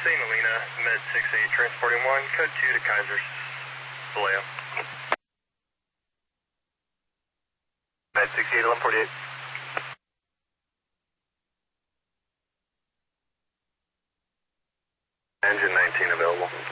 St. Helena, Med 68, transporting 1, code 2 to Kaiser's, Vallejo. Med 68, 1148. Engine 19 available.